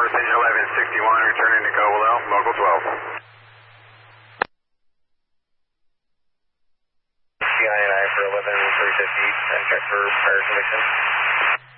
Precision 1161, returning to Cobble, local 12. CI&I for 11350, and check for fire condition.